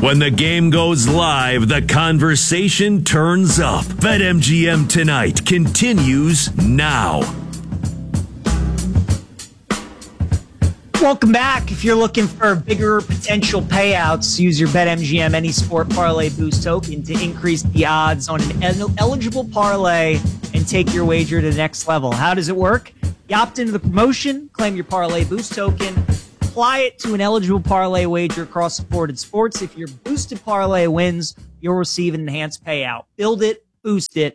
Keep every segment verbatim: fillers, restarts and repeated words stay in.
When the game goes live, the conversation turns up. BetMGM Tonight continues now. Welcome back. If you're looking for bigger potential payouts, use your BetMGM Any Sport Parlay Boost token to increase the odds on an el- eligible parlay and take your wager to the next level. How does it work? You opt into the promotion, claim your Parlay Boost token, apply it to an eligible parlay wager across supported sports. If your boosted parlay wins, you'll receive an enhanced payout. Build it, boost it,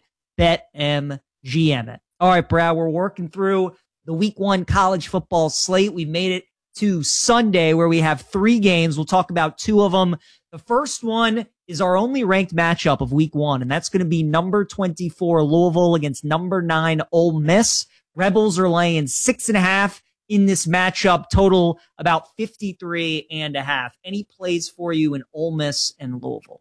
BetMGM it. All right, Brad, we're working through the week one college football slate. We made it to Sunday where we have three games. We'll talk about two of them. The first one is our only ranked matchup of week one, and that's going to be number twenty-four Louisville against number nine Ole Miss. Rebels are laying six and a half in this matchup, total about fifty-three and a half. Any plays for you in Ole Miss and Louisville?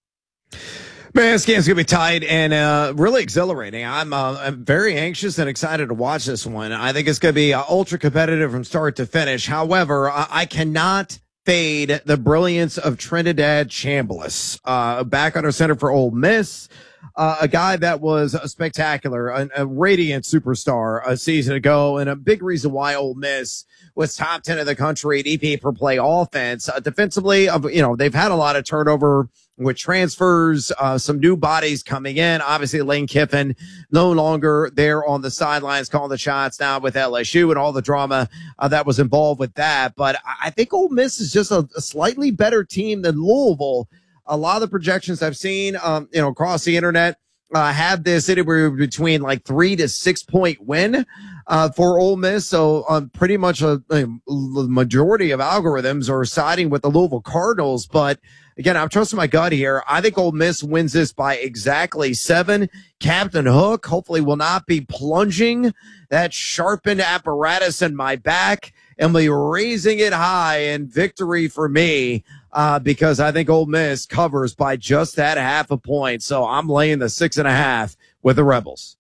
Man, this game's going to be tight and uh, really exhilarating. I'm, uh, I'm very anxious and excited to watch this one. I think it's going to be uh, ultra competitive from start to finish. However, I, I cannot fade the brilliance of Trinidad Chambliss, uh, back under center for Ole Miss. Uh, a guy that was spectacular, a, a radiant superstar a season ago, and a big reason why Ole Miss was top ten in the country at E P A per play offense. Uh, defensively, of you know, they've had a lot of turnover with transfers, uh, some new bodies coming in. Obviously, Lane Kiffin no longer there on the sidelines calling the shots now with L S U and all the drama uh, that was involved with that. But I think Ole Miss is just a, a slightly better team than Louisville. A lot of the projections I've seen, um, you know, across the internet, uh, have this anywhere between like three to six point win, uh, for Ole Miss. So, um, pretty much a, a majority of algorithms are siding with the Louisville Cardinals. But again, I'm trusting my gut here. I think Ole Miss wins this by exactly seven. Captain Hook hopefully will not be plunging that sharpened apparatus in my back and be raising it high in victory for me. Uh, because I think Ole Miss covers by just that half a point. So I'm laying the six and a half with the Rebels.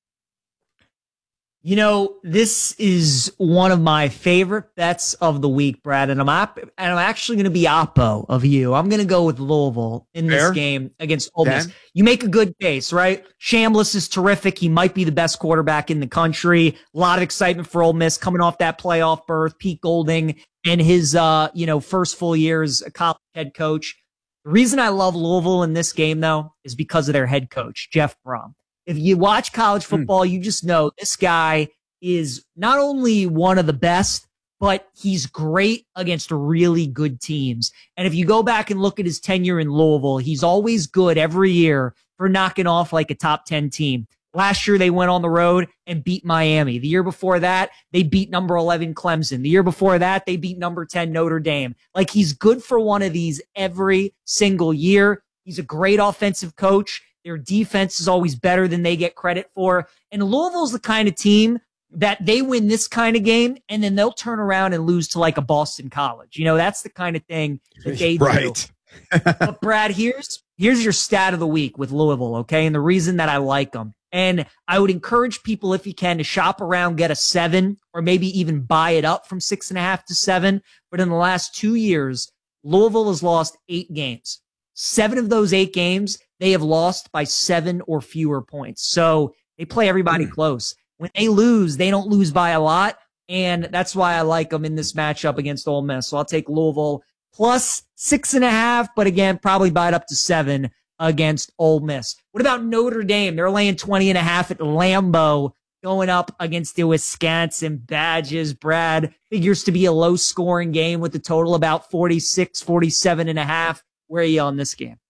You know, this is one of my favorite bets of the week, Brad, and I'm op- and I'm actually going to be oppo of you. I'm going to go with Louisville in this Fair. game against Ole Miss. You make a good case, right? Chambliss is terrific. He might be the best quarterback in the country. A lot of excitement for Ole Miss coming off that playoff berth. Pete Golding and his, uh, you know, first full year as a college head coach. The reason I love Louisville in this game, though, is because of their head coach, Jeff Brom. If you watch college football, you just know this guy is not only one of the best, but he's great against really good teams. And if you go back and look at his tenure in Louisville, he's always good every year for knocking off like a top ten team. Last year, they went on the road and beat Miami. The year before that, they beat number eleven Clemson. The year before that, they beat number ten Notre Dame. Like, he's good for one of these every single year. He's a great offensive coach. Their defense is always better than they get credit for. And Louisville's the kind of team that they win this kind of game and then they'll turn around and lose to like a Boston College. You know, that's the kind of thing that they do. Right. But Brad, here's, here's your stat of the week with Louisville. Okay. And the reason that I like them. And I would encourage people, if you can, to shop around, get a seven, or maybe even buy it up from six and a half to seven. But in the last two years, Louisville has lost eight games. Seven of those eight games, they have lost by seven or fewer points. So they play everybody mm. close. When they lose, they don't lose by a lot. And that's why I like them in this matchup against Ole Miss. So I'll take Louisville plus six and a half, but again, probably buy it up to seven against Ole Miss. What about Notre Dame? They're laying twenty and a half at Lambeau, going up against the Wisconsin Badgers. Brad, figures to be a low scoring game with the total about forty-six, forty-seven and a half. Where are you on this game?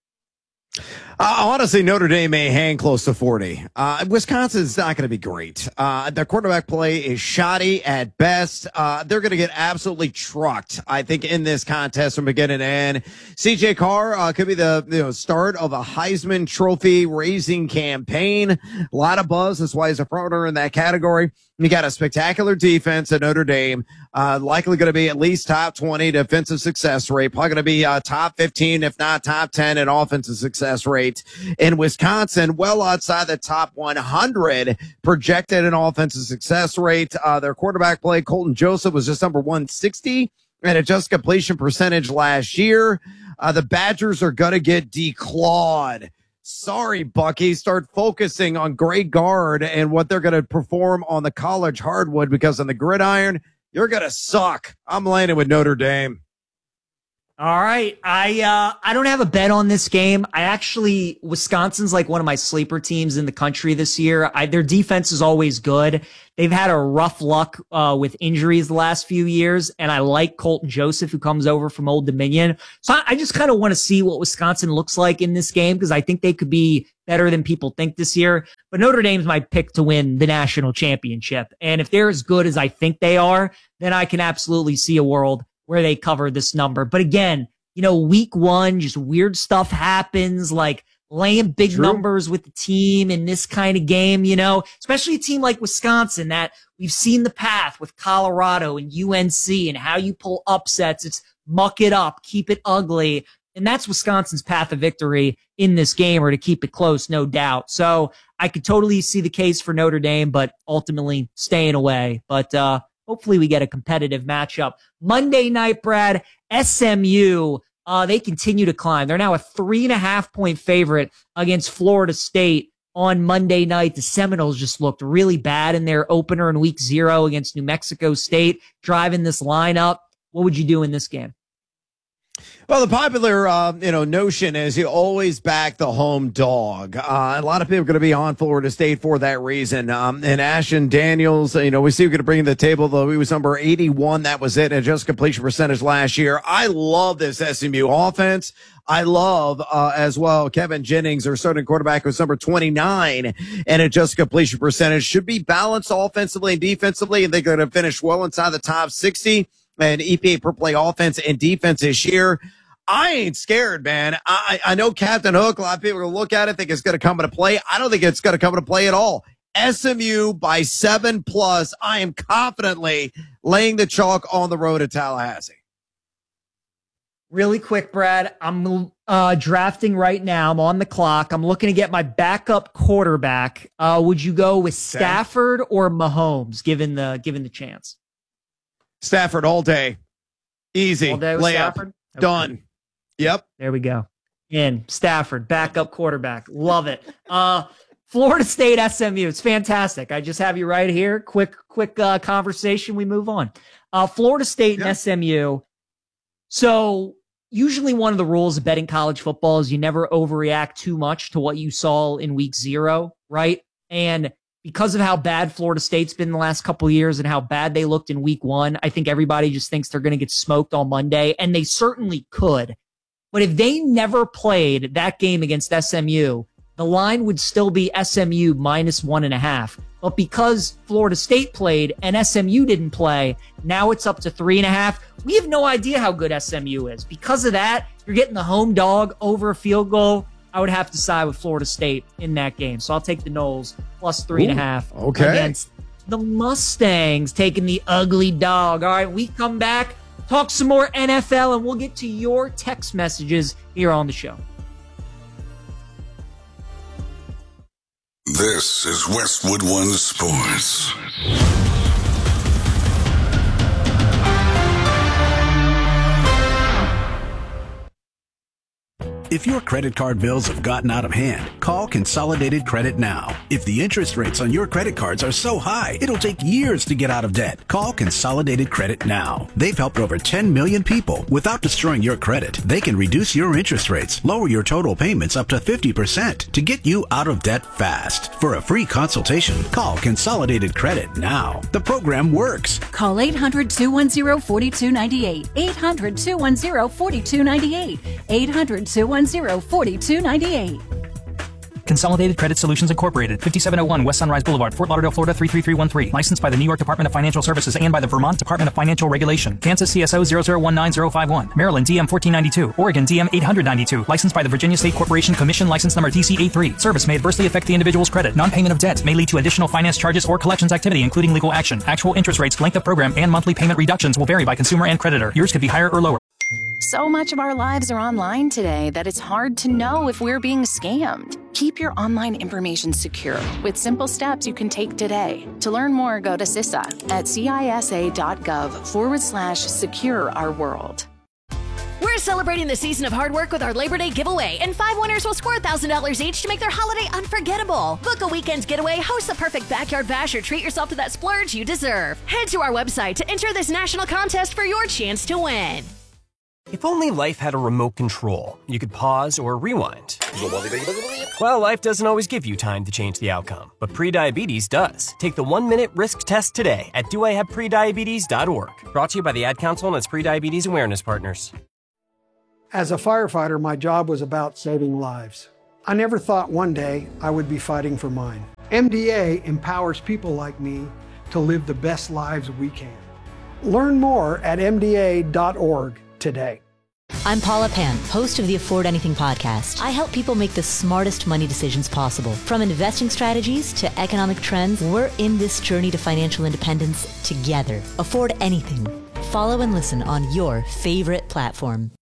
Uh, honestly, Notre Dame may hang close to forty. Uh, Wisconsin's not going to be great. Uh, their quarterback play is shoddy at best. Uh, they're going to get absolutely trucked, I think, in this contest from beginning to end. C J Carr uh, could be the you know start of a Heisman Trophy raising campaign. A lot of buzz. That's why he's a front runner in that category. You got a spectacular defense at Notre Dame, uh, likely going to be at least top twenty defensive success rate, probably going to be uh, top fifteen, if not top ten in offensive success rate. In Wisconsin, well outside the top one hundred projected in offensive success rate. Uh, their quarterback play, Colton Joseph, was just number one sixty and adjusted completion percentage last year. Uh, the Badgers are going to get declawed. Sorry, Bucky. Start focusing on great guard and what they're going to perform on the college hardwood, because on the gridiron, you're going to suck. I'm landing with Notre Dame. All right. I uh, I don't have a bet on this game. I actually, Wisconsin's like one of my sleeper teams in the country this year. I, their defense is always good. They've had a rough luck uh, with injuries the last few years, and I like Colton Joseph, who comes over from Old Dominion. So I, I just kind of want to see what Wisconsin looks like in this game, because I think they could be better than people think this year. But Notre Dame's my pick to win the national championship. And if they're as good as I think they are, then I can absolutely see a world where they cover this number. But again, you know, week one, just weird stuff happens, like laying big True. numbers with the team in this kind of game, you know, especially a team like Wisconsin that we've seen the path with Colorado and U N C and how you pull upsets. It's muck it up, keep it ugly. And that's Wisconsin's path of victory in this game, or to keep it close, no doubt. So I could totally see the case for Notre Dame, but ultimately staying away. But, uh, hopefully we get a competitive matchup. Monday night, Brad, S M U, uh, they continue to climb. They're now a three and a half point favorite against Florida State on Monday night. The Seminoles just looked really bad in their opener in week zero against New Mexico State, driving this lineup. What would you do in this game? Well, the popular, uh, you know, notion is you always back the home dog. Uh, a lot of people are going to be on Florida State for that reason. Um, and Ashton Daniels, you know, we see we're going to bring to the table, though he was number eighty-one. That was it. And just completion percentage last year. I love this S M U offense. I love, uh, as well, Kevin Jennings, our starting quarterback, was number twenty-nine, and adjusted completion percentage should be balanced offensively and defensively. And they're going to finish well inside the top sixty. And E P A per play offense and defense this year. I ain't scared, man. I, I know Captain Hook, a lot of people are going to look at it, think it's going to come into play. I don't think it's going to come into play at all. S M U by seven plus. I am confidently laying the chalk on the road to Tallahassee. Really quick, Brad. I'm uh, drafting right now. I'm on the clock. I'm looking to get my backup quarterback. Uh, would you go with Stafford or Mahomes, given the given the chance? Stafford all day. Easy. All day with Layup. Stafford? Okay. Done. Yep. There we go. In Stafford, backup quarterback. Love it. Uh, Florida State S M U. It's fantastic. I just have you right here. Quick, quick uh, conversation. We move on. Uh, Florida State Yep. and S M U. So usually one of the rules of betting college football is you never overreact too much to what you saw in week zero, right? And because of how bad Florida State's been the last couple of years and how bad they looked in week one, I think everybody just thinks they're going to get smoked on Monday, and they certainly could. But if they never played that game against S M U, the line would still be S M U minus one and a half. But because Florida State played and S M U didn't play, now it's up to three and a half. We have no idea how good S M U is. Because of that, you're getting the home dog over a field goal. I would have to side with Florida State in that game. So I'll take the Noles plus three Ooh, and a half okay. against the Mustangs, taking the ugly dog. All right, we come back, talk some more N F L, and we'll get to your text messages here on the show. This is Westwood One Sports. If your credit card bills have gotten out of hand, call Consolidated Credit now. If the interest rates on your credit cards are so high, it'll take years to get out of debt. Call Consolidated Credit now. They've helped over ten million people. Without destroying your credit, they can reduce your interest rates, lower your total payments up to fifty percent to get you out of debt fast. For a free consultation, call Consolidated Credit now. The program works. Call eight hundred, two one zero, four two nine eight. eight hundred, two one zero, four two nine eight. eight hundred, two one zero, four two nine eight. Consolidated Credit Solutions Incorporated, fifty-seven oh one West Sunrise Boulevard, Fort Lauderdale, Florida three three three one three. Licensed by the New York Department of Financial Services and by the Vermont Department of Financial Regulation. Kansas C S O zero zero one nine zero five one. Maryland D M fourteen ninety-two. Oregon D M eight ninety-two. Licensed by the Virginia State Corporation Commission. License number D C A three. Service may adversely affect the individual's credit. Non-payment of debt may lead to additional finance charges or collections activity, including legal action. Actual interest rates, length of program, and monthly payment reductions will vary by consumer and creditor. Yours could be higher or lower. So much of our lives are online today that it's hard to know if we're being scammed. Keep your online information secure with simple steps you can take today. To learn more, go to C I S A at cisa.gov forward slash secure our world. We're celebrating the season of hard work with our Labor Day giveaway, and five winners will score one thousand dollars each to make their holiday unforgettable. Book a weekend's getaway, host the perfect backyard bash, or treat yourself to that splurge you deserve. Head to our website to enter this national contest for your chance to win. If only life had a remote control, you could pause or rewind. Well, life doesn't always give you time to change the outcome, but prediabetes does. Take the one-minute risk test today at do I have prediabetes dot org. Brought to you by the Ad Council and its prediabetes awareness partners. As a firefighter, my job was about saving lives. I never thought one day I would be fighting for mine. M D A empowers people like me to live the best lives we can. Learn more at M D A dot org today. I'm Paula Pan, host of the Afford Anything podcast. I help people make the smartest money decisions possible. From investing strategies to economic trends, we're in this journey to financial independence together. Afford Anything. Follow and listen on your favorite platform.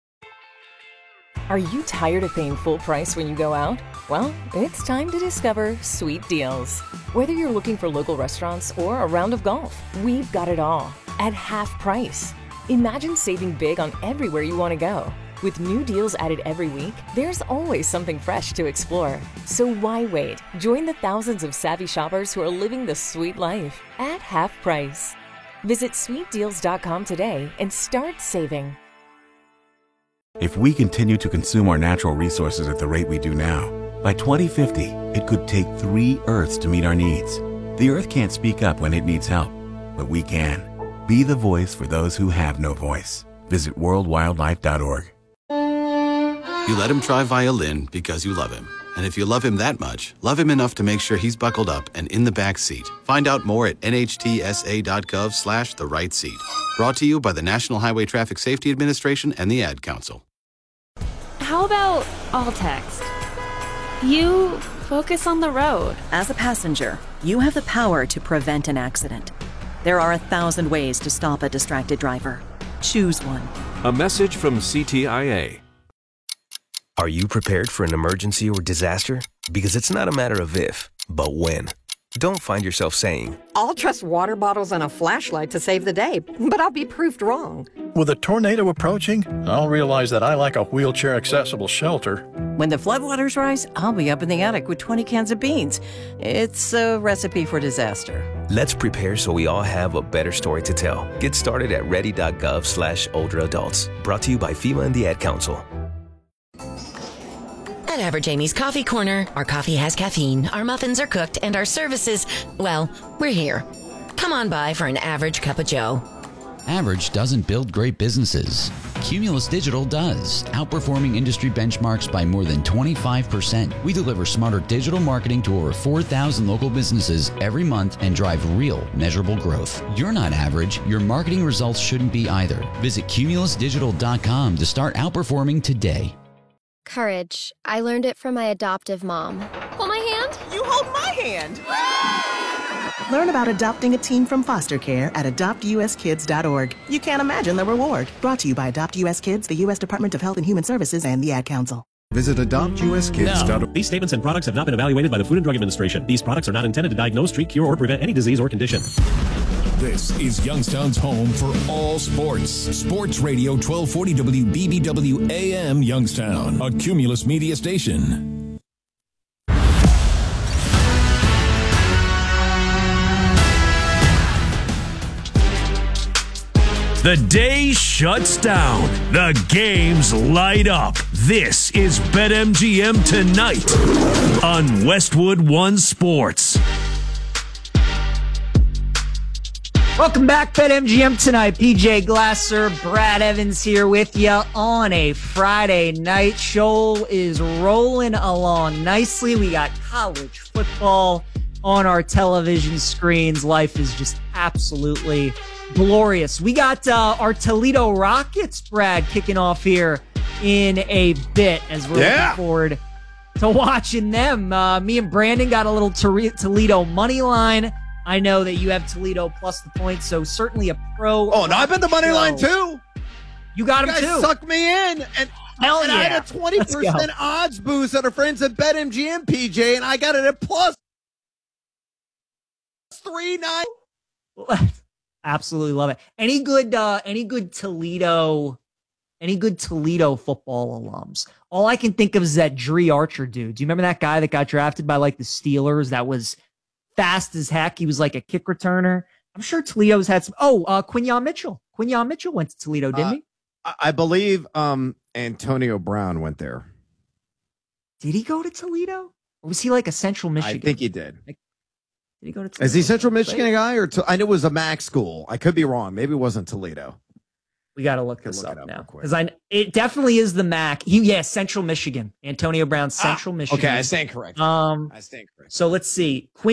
Are you tired of paying full price when you go out? Well, it's time to discover Sweet Deals. Whether you're looking for local restaurants or a round of golf, we've got it all at half price. Imagine saving big on everywhere you want to go. With new deals added every week, there's always something fresh to explore. So why wait? Join the thousands of savvy shoppers who are living the sweet life at half price. Visit sweet deals dot com today and start saving. If we continue to consume our natural resources at the rate we do now, by twenty fifty, it could take three Earths to meet our needs. The Earth can't speak up when it needs help, but we can. Be the voice for those who have no voice. Visit world wildlife dot org. You let him try violin because you love him. And if you love him that much, love him enough to make sure he's buckled up and in the back seat. Find out more at N H T S A dot gov slash the right seat. Brought to you by the National Highway Traffic Safety Administration and the Ad Council. How about all text? You focus on the road. As a passenger, you have the power to prevent an accident. There are a thousand ways to stop a distracted driver. Choose one. A message from C T I A. Are you prepared for an emergency or disaster? Because it's not a matter of if, but when. Don't find yourself saying, I'll trust water bottles and a flashlight to save the day, but I'll be proved wrong. With a tornado approaching, I'll realize that I lack a wheelchair-accessible shelter. When the floodwaters rise, I'll be up in the attic with twenty cans of beans. It's a recipe for disaster. Let's prepare so we all have a better story to tell. Get started at ready dot gov slash older adults. Brought to you by FEMA and the Ad Council. At Average Amy's Coffee Corner, our coffee has caffeine, our muffins are cooked, and our services, well, we're here. Come on by for an average cup of joe. Average doesn't build great businesses. Cumulus Digital does, outperforming industry benchmarks by more than twenty-five percent. We deliver smarter digital marketing to over four thousand local businesses every month and drive real, measurable growth. You're not average. Your marketing results shouldn't be either. Visit cumulus digital dot com to start outperforming today. Courage. I learned it from my adoptive mom. Hold my hand. You hold my hand. Learn about adopting a teen from foster care at adopt u s kids dot org. You can't imagine the reward. Brought to you by Adopt U S Kids, the U S Department of Health and Human Services, and the Ad Council. Visit adopt u s kids dot org. These statements and products have not been evaluated by the Food and Drug Administration. These products are not intended to diagnose, treat, cure, or prevent any disease or condition. This is Youngstown's home for all sports. Sports Radio twelve forty W B B W A M Youngstown, a Cumulus media station. The day shuts down. The games light up. This is BetMGM Tonight on Westwood One Sports. Welcome back, BetMGM Tonight. P J Glasser, Brad Evans here with you on a Friday night. Show is rolling along nicely. We got college football on our television screens. Life is just absolutely glorious. We got uh, our Toledo Rockets, Brad, kicking off here in a bit as we're yeah. looking forward to watching them. Uh, me and Brandon got a little Toledo money line. I know that you have Toledo plus the points, so certainly a pro. Oh, no, I bet the money line too. You got you him guys too. Suck me in, and, Hell and yeah. I had a twenty percent odds boost at our friends at BetMGM, P J, and I got it at plus three nine. Absolutely love it. Any good, uh, any good Toledo Any good Toledo football alums? All I can think of is that Dree Archer dude. Do you remember that guy that got drafted by like the Steelers that was fast as heck? He was like a kick returner. I'm sure Toledo's had some. Oh, uh, Quinyon Mitchell. Quinyon Mitchell went to Toledo, didn't Uh, he? I I believe um, Antonio Brown went there. Did he go to Toledo? Or was he like a Central Michigan? I think he did. Did he go to Toledo? Is he Central Michigan guy or to, I know it was a Mac school. I could be wrong. Maybe it wasn't Toledo. We got to look Could this look up, it up now real quick. because I it definitely is the Mac. He, yeah, Central Michigan. Antonio Brown, Central Michigan. Okay, I stand correct. Um, I stand correct. So let's see. Quin-